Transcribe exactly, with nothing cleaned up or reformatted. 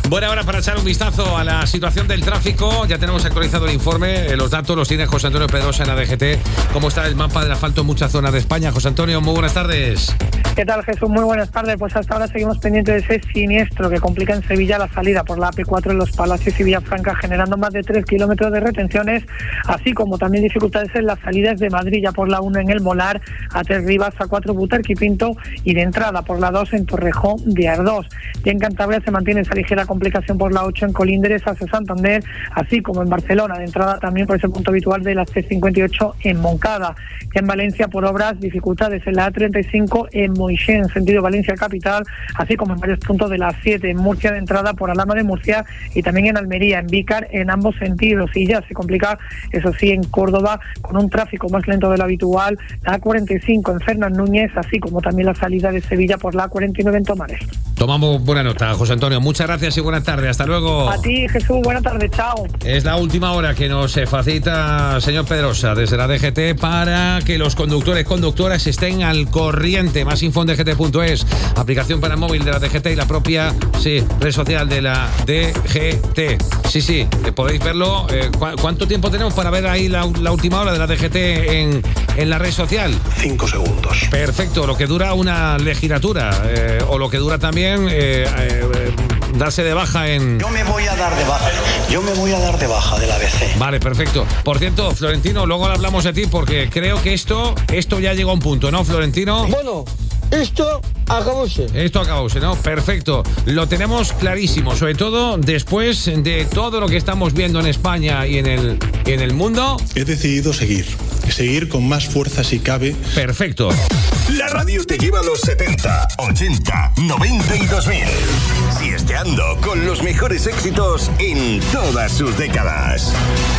Buena hora para echar un vistazo a la situación del tráfico. Ya tenemos actualizado el informe, eh, los datos los tiene José Antonio Pedrosa en A D G T. ¿Cómo está el mapa del asfalto en muchas zonas de España? José Antonio, muy buenas tardes. ¿Qué tal, Jesús? Muy buenas tardes. Pues hasta ahora seguimos pendientes de ese siniestro que complica en Sevilla la salida por la A P cuatro en Los Palacios y Villafranca, generando más de tres kilómetros de retenciones, así como también dificultades en las salidas de Madrid, ya por la uno en El Molar, a tres Rivas, a cuatro Butarque y Pinto, y de entrada por la dos en Torrejón de Ardós. Y en Cantabria se mantiene esa ligera complicación por la ocho en Colindres hacia Santander, así como en Barcelona, de entrada también por ese punto habitual de la C cincuenta y ocho en Moncada. Y en Valencia, por obras, dificultades en la A treinta y cinco en Moixent, en sentido Valencia capital, así como en varios puntos de la siete en Murcia, de entrada por Alhama de Murcia, y también en Almería, en Vícar, en ambos sentidos. Y ya se complica, eso sí, en Córdoba, con un tráfico más lento de lo habitual, la A cuarenta y cinco en Fernán Núñez, así como también la salida de Sevilla por la A cuarenta y nueve en Tomares. Tomamos buena nota, José Antonio. Muchas gracias y buenas tardes. Hasta luego. A ti, Jesús. Buenas tardes. Chao. Es la última hora que nos facilita señor Pedrosa desde la D G T para que los conductores, conductoras estén al corriente. Más info en D G T punto es, aplicación para móvil de la D G T y la propia sí, red social de la D G T. Sí, sí, podéis verlo. Eh, ¿cu ¿Cuánto tiempo tenemos para ver ahí la, la última hora de la D G T en, en la red social? Cinco segundos. Perfecto, lo que dura una legislatura eh, o lo que dura también eh, eh, darse de baja en... Yo me voy a dar de baja, yo me voy a dar de baja de la B C. Vale, perfecto. Por cierto, Florentino, luego hablamos de ti porque creo que esto, esto ya llegó a un punto, ¿no, Florentino? Bueno, esto acabóse. Esto acabóse, ¿no? Perfecto. Lo tenemos clarísimo, sobre todo después de todo lo que estamos viendo en España y en el, en el mundo. He decidido seguir, seguir con más fuerza si cabe. Perfecto. La radio te lleva a los setenta, ochenta, noventa y dos mil. Siesteando con los mejores éxitos en todas sus décadas.